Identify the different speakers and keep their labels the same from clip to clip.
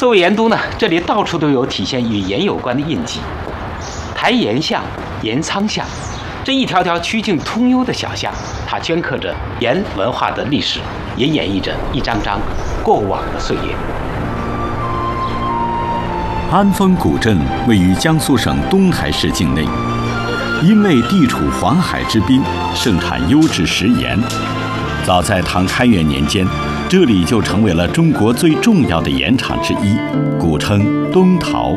Speaker 1: 作为盐都呢，这里到处都有体现与盐有关的印记，台盐巷、盐仓巷，这一条条曲径通幽的小巷，它镌刻着盐文化的历史，也演绎着一张张过往的岁月。
Speaker 2: 安丰古镇位于江苏省东台市境内，因为地处黄海之滨，盛产优质食盐。早在唐开元年间，这里就成为了中国最重要的盐场之一，古称东陶。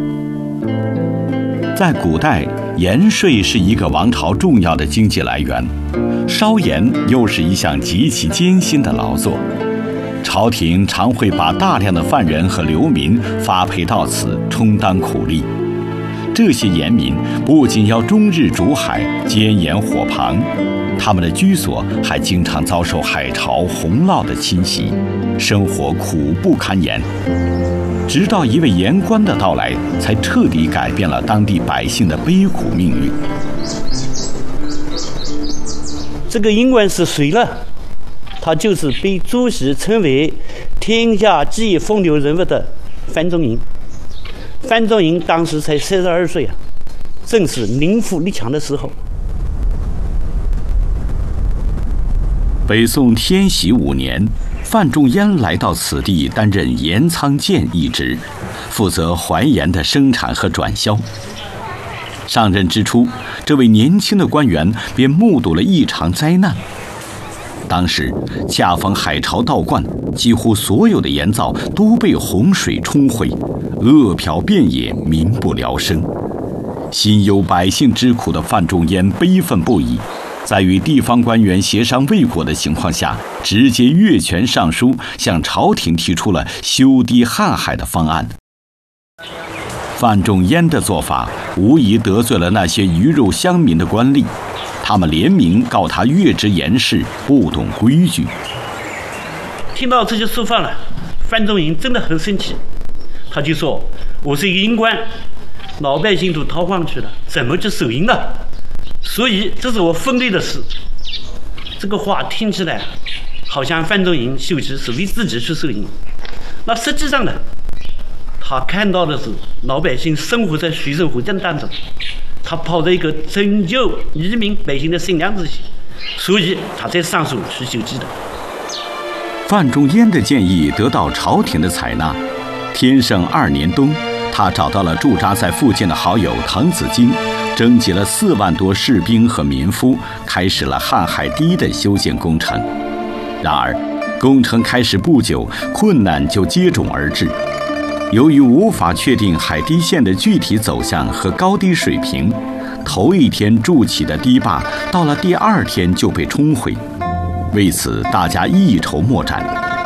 Speaker 2: 在古代，盐税是一个王朝重要的经济来源，烧盐又是一项极其艰辛的劳作。朝廷常会把大量的犯人和流民发配到此，充当苦力。这些盐民不仅要终日煮海、煎盐火旁，他们的居所还经常遭受海潮、洪涝的侵袭，生活苦不堪言。直到一位盐官的到来，才彻底改变了当地百姓的悲苦命运。
Speaker 3: 这个盐官是谁呢？他就是被朱熹称为天下第一风流人物的范仲淹。范仲淹当时才32岁啊，正是宁富力强的时候。
Speaker 2: 北宋天禧5年，范仲淹来到此地担任盐仓监一职，负责淮盐的生产和转销。上任之初，这位年轻的官员便目睹了一场灾难。当时恰逢海潮倒灌，几乎所有的盐灶都被洪水冲毁，饿殍遍野，民不聊生。心忧百姓之苦的范仲淹悲愤不已，在与地方官员协商未果的情况下，直接越权上书，向朝廷提出了修堤瀚海的方案。范仲淹的做法无疑得罪了那些鱼肉乡民的官吏，他们联名告他越职盐事，不懂规矩。
Speaker 3: 听到这些说法了，范仲淹真的很生气，他就说：“我是一个盐官，老百姓都逃荒去了，怎么去收银呢？所以这是我分内的事。”这个话听起来好像范仲淹修职是为自己去收银，那实际上呢，他看到的是老百姓生活在水深火热当中，他抱着一个拯救黎民百姓的善良之心，所以他才上书去修机的。
Speaker 2: 范仲淹的建议得到朝廷的采纳。天圣2年冬，他找到了驻扎在附近的好友滕子京，征集了4万多士兵和民夫，开始了瀚海堤的修建工程。然而，工程开始不久，困难就接踵而至。由于无法确定海堤线的具体走向和高低水平，头一天筑起的堤坝，到了第2天就被冲毁。为此，大家一筹莫展。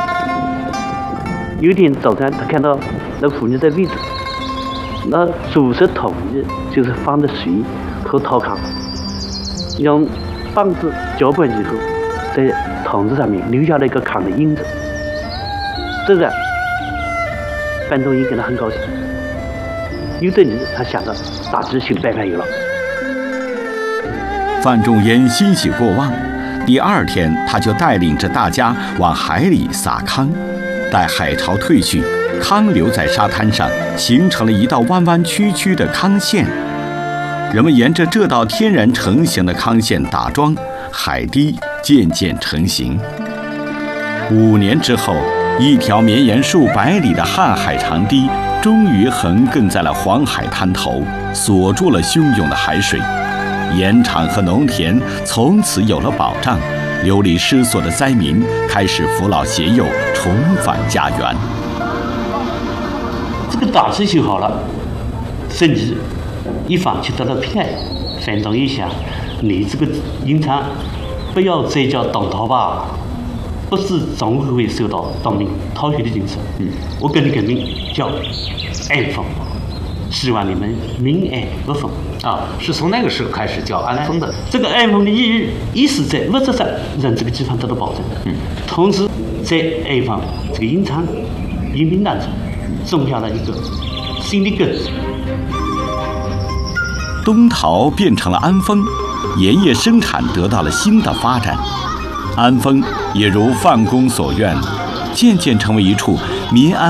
Speaker 3: 有一天早上，他看到那妇女在喂猪，那主食统一就是放着水和陶糠，用棒子搅拌以后，在桶子上面留下了一个糠的印子。这个范仲淹感到很高兴，有这里他想到大致新办法有了。
Speaker 2: 范仲淹欣喜过望，第2天他就带领着大家往海里撒糠。待海潮退去，糠留在沙滩上，形成了一道弯弯曲曲的糠线。人们沿着这道天然成型的糠线打桩，海堤渐渐成型。5年之后，一条绵延数百里的瀚海长堤终于横亘在了黄海滩头，锁住了汹涌的海水。盐场和农田从此有了保障，流离失所的灾民开始扶老携幼，重返家园。
Speaker 3: 这个大致修好了，甚至一方就得到平安。范仲淹想，你这个盐场不要再叫东逃吧，不是总会受到当兵逃学的警察。我跟你改名叫安丰，希望你们民安不丰啊！
Speaker 1: 是从那个时候开始叫安丰的。
Speaker 3: 这个安丰的意思在物质上让这个地方得到保证，同时在安丰这个盐场人民当中种下了一个新的根子。
Speaker 2: 东陶变成了安丰，盐业生产得到了新的发展。安丰也如范公所愿，渐渐成为一处民安